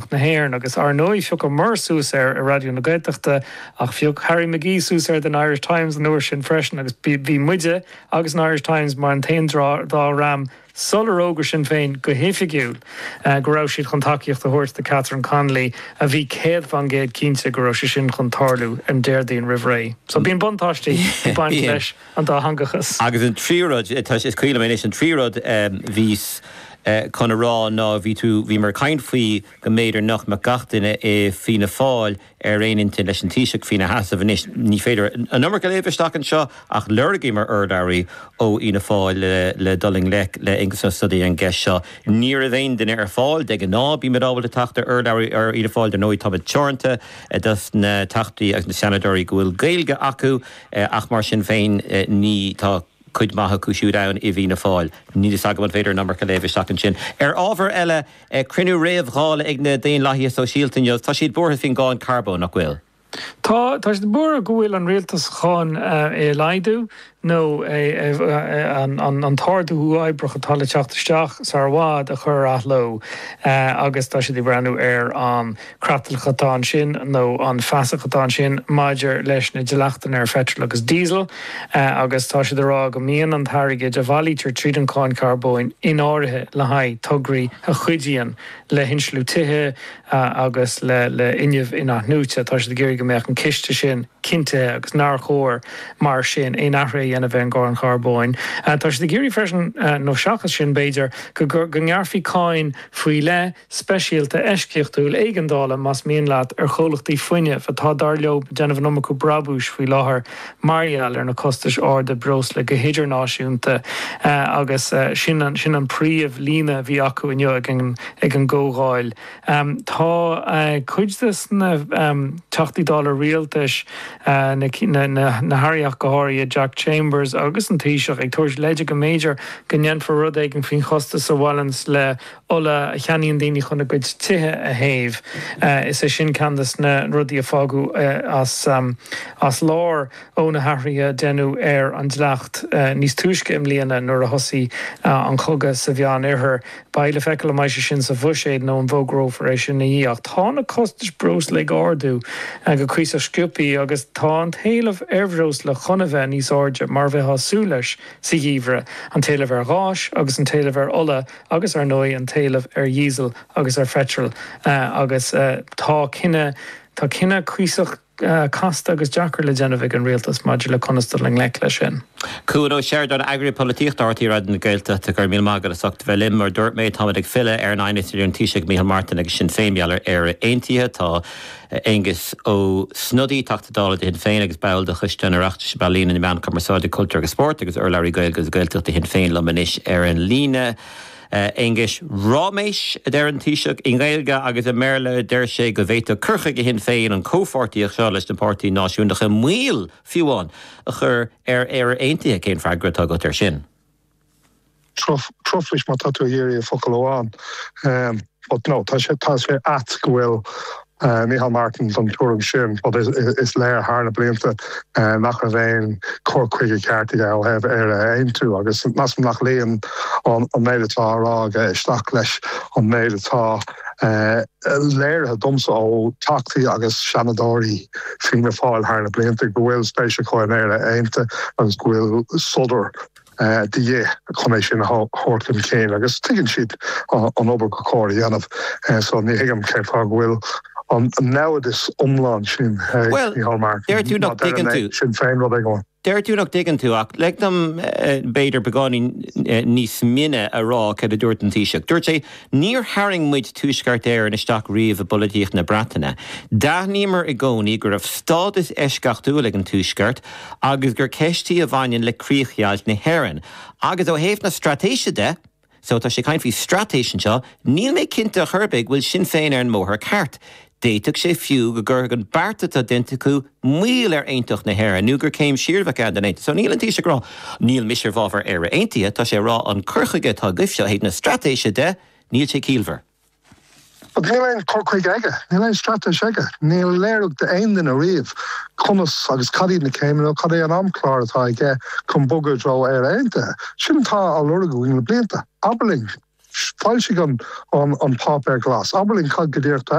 na Héireann agus ar nói fiú go mar sús ar radio na Gaeltachta ach fiú Harry McGee sús ar den Irish Times an uair sin freisin agus bhí muide agus an Irish Times mar an tain dá ram solar ógur sin féin go héfigiúil go raibh siad chun takeíocht a thuirt de Catherine Connolly a bhí céad fan géad cínte go raibh sé sin chun tarlú an Déirdaoin Roimh Ré. So bíon buntáistí baint leis an dá hangachas. Agus an tríród, is cuiile mé an tríród vís chun rá ná bhí mar caint faoi go méidir nach me gatainine fina fáil réoninte leis an tíiseach fina hasamh ní féidir an numar go léomhaisteach an seo ach lurgaí mar urdáirí ó ina fáil le doling le ingus studaí an gceist seo. Níor a bhéin den ar fáil de an ná bí marrábhil a tachta urdáirí ar ina fáil den nóid tabbat teornta dus na tachtaí agus na seanadóirí go bhfuil gaeilge acu ach mar sin féin ní tá chuid maithe cúisiú dain I bhí na fáil. Ní is agam an féidir numar go léomhaisteach an sin. Ar ábhar eile crinú réamhgháil ag na daon laithí so síaltainne tá siad bortha fin gáin carbón nach bhfuil. Tá sé bur a gohfuil an rialtas cháin leidú nó an tardú eibreach atá teachtasteach sa bhád a chur athló agus tá sé brenn ar an cratalchatán sin nó an feasachatán sin maidir leis na deachtain ar fetrol agus diesel agus tá sé rá go mííon an tharige de bhhaítar tríd an cáin carbóin in áirithe le haid tugraí a chuidíon le hinslú tuthe agus le inmh ina núte tá sé géir go meach an ciste sin cinnte agus náchóir mar sin é nachré dhéanamh an gáin carbóin. Tá sé géirí freisin nó seachas sin béidir go ngearfaí cáin faoi le speisialta eisceochtúil éigendála mas míon leat ar cholachtaí foiine fatá dar leob déanamh nómachú brabúis faoi láthair mariaal ar na costais áda bros le go hidirnáisiúnta agus sin an príomh lína bhí acu inniu ag an ggógáil. Tá chuidas na $80 rialtais na hariach goháirí Jack Chambers agus an tíiseach ag tuairt leide go méidir gnéan for rud ag an fin chostas sa Wallans le ola cheanaíon daoine chun a gcuid tithe a héamh. Is é sin candas na rudí a fágu as lár ó na hathraithe denú ar an dleacht níos túisce im líana nuair a thosaí an chugad sa bhean ar baile feiceil mai sin sa bhuiséad nó an bhógróf éis sin na íocht. Tá na costas bros le gáardú go cuis a sciúpií agus tá an talamh arbhrós le chunabheith níos áide mar bheith hasú leis sa dhíomhre an talamh ar gáis agus an talamh ar ola agus ar nói an talamh ar díosel agus ar fetrol agus tá cinenne cuiseach casta agus Jackar le déanamh an rialtas maidir le conastalling le sin. Cúró séir an agri políochtartaí rad na Gaelta gur míl mágad a socht bhelim mar dúirt méid táid ag fille ar 9 an tíiseach Micheál Martin agus sin féimialar ar aontaithe tá Angus ó snudí tachtadála hin féin agus bail de chuistean arachta se bailín in meán commerceáide cultúr agus sport agus urlairí gael agus Gaeltachta hin féin lemanis ar an líne. English ráméis der an tíiseach in Gaeilge agus a merle der sé go bhéta curcha go hin féin an cófortííach se leis na pártaí náisiúnach a míl fiúáin a chur ar aontaithe cén freigratá go ar sin. Troflis má tatú dhéirí a focail óháin. But no, tá sé at gohfuil Micheál Martin van Túring sin, but is léir hána blianta nach a bhéin chuige ceartaí á hebh ar aonú agus nas nach líon an méidetá rá isteach leis an méidetá léir a domsa ó tachtaí agus seanadóirí fin na fáil hána blianta go bhfuil spéisiú chuin ar aonta agus go bhfuil sodar die chumé sin hórtlim céin agus tuigeann siad an obair go cóirí dhéanamh so ní hiigem ceirtá bhfuil an nádas omláin sin Micheál Martin sin féin rud ag gáin. Deir tú nach digan tú ach le am beidir begáin níos mine a rá cad a dúirt an tíiseach. Dúirt sé níor haring muid túisceart éir in isteach riomh a bolidíoch na Bratainine. Daithnímar i gcónaí gur raibh stádas eisceachtú le an túisceart agus gur ceistí a bhain le críochhealt na Héireann. Agus ó héamh na stratéisiide, so tá sé caint fhí stratéisian seo, níl mé cinnte a churbig bhfuil sin féin ar an móthar ceart. Déiteach sé fiú go gur an bartata denticú míl ar aontocht na Héireann, nu gur céim siirmhacha an aonta. So níl an tíiseach rá, níl misir bháfar ar aontaithe, tá sé rá an curchaige tá gcuifseo héad na stratéisiide, níl sé cílmhar. Níl éon corcaig aige, níl éon stratéis aige, níl léirg de aon den a riamh chumas agus cadí na céimú cad é an amclár atá ige chun bogad rá ar aonta. Sin tá á lurga na blianta. Aberling fáil sig an páp ar glas. Aberling cad go dtíir